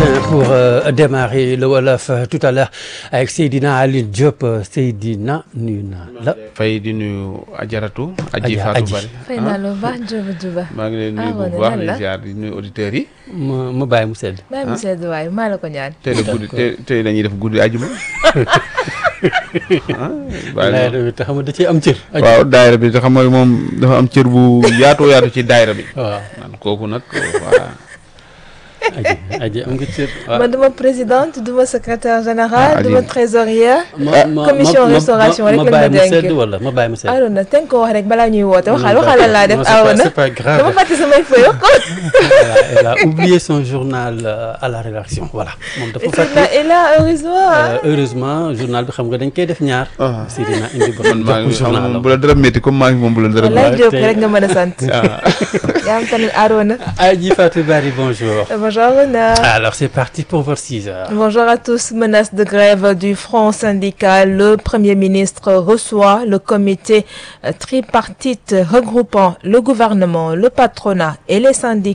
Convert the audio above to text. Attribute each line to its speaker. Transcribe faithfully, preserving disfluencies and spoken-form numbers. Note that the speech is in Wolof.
Speaker 1: matin pour euh, démarrer le Wolof euh, tout à l'heure avec Seydina Alioune Diop. Seydina nuyu naa la.
Speaker 2: fay di nuyu Ajaratu. Aji
Speaker 1: Adja
Speaker 2: Fatou Bari.
Speaker 3: fay naa la baax Diop Diouba.
Speaker 2: maa ngi leen nuyu bu baax di ziar di nuyu auditeurs yi.
Speaker 1: ma ma bàyyi mu sedd.
Speaker 3: bàyyi mu sedd waaye maa la ko ñaan.
Speaker 2: tey la guddi tey tey la ñuy def guddi ajuma.
Speaker 1: daayira bi te xam nga da ciy am cër.
Speaker 2: waaw daayira bi te xam nga moom dafa am cër bu yaatoo yaatu ci daayira bi.
Speaker 1: waaw
Speaker 2: man kooku nag voilà.
Speaker 1: aji aji am nga cër.
Speaker 3: man duma présidente duma secrétaire général duma trésorière.
Speaker 1: ma ma
Speaker 3: commission restauration rek
Speaker 1: ma
Speaker 3: lañ ma
Speaker 1: bàyyi mu
Speaker 3: dénk.
Speaker 1: sedd wala ma bàyyi mu sedd.
Speaker 3: Arona te nga ko wax rek balaa ñuy woote waxal waxal lan laa def. Arona
Speaker 1: c'est pas grave.
Speaker 3: dama fàtte samay feuilles ko.
Speaker 1: Voilà, elle a oublié son journal euh, à la rédaction voilà. moom dafa fàtte.
Speaker 3: et là heureusement.
Speaker 1: Euh, heureusement journal bi xam nga dañ koy def ñaar.
Speaker 2: Ah.
Speaker 1: Seydina indi ba
Speaker 2: man maa
Speaker 1: jox ko
Speaker 2: ngi xam
Speaker 1: journal
Speaker 2: moom bu la dara métti comme maa ngi moom bu la dara
Speaker 3: wallaay
Speaker 2: métti.
Speaker 3: Diop
Speaker 1: tey-
Speaker 3: rek nga mën a sant. yaa am tamit Arona.
Speaker 1: Aji Fatou Bari bonjour.
Speaker 3: Bonjour Arona.
Speaker 1: Alors c'est parti pour votre six heures.
Speaker 3: Bonjour à tous. Menace de grève du Front syndical. Le Premier ministre reçoit le comité euh, tripartite regroupant le gouvernement, le patronat et les syndicats.